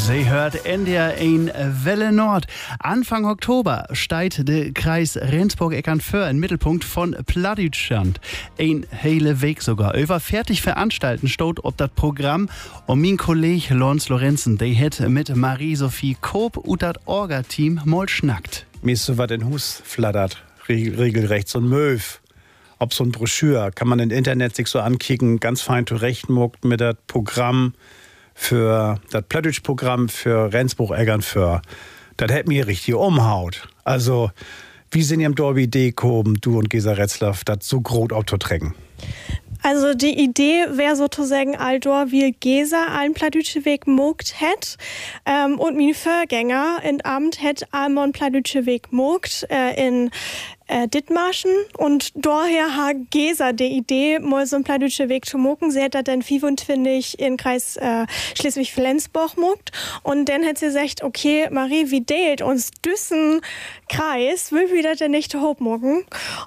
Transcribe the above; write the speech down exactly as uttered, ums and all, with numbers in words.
Sie hört N D R eins Welle Nord. Anfang Oktober steigt der Kreis Rendsburg-Eckernförde im Mittelpunkt von Plattdeutschland. Ein hele Weg sogar. Über fertig veranstalten steht ob das Programm. Und mein Kollege Lons Lorenzen, der hat mit Marie-Sophie Koop und das Orga-Team mal schnackt. Mir ist so was in Hus flattert, regelrecht, so ein Möw. Ob so ein Broschüre, kann man im Internet sich so ankicken, ganz fein zurechtmuckt mit das Programm für das Plattdeutsch-Programm für Rendsburg-Eckernförde. Das hätte mir richtig umhaut. Also, wie sind ihr im Dorbi Idee gekommen, du und Gesa Retzlaff, das so groß aufzutrecken? Also die Idee wäre sozusagen Aldor, wie Gesa allen Plattdeutsche Weg mogt hätt. Ähm, und mein Vorgänger in Amt hätt allen Plattdeutsche Weg mogt äh, in äh, Dithmarschen. Und daher hat Gesa die Idee, mal so einen Plattdeutsche Weg zu mogen. Sie hat das dann fünfundzwanzig in Kreis äh, Schleswig-Flensburg mogt. Und dann hat sie gesagt, okay, Marie, wie deilt uns düssen Kreis, will wir das denn nicht hochmogen?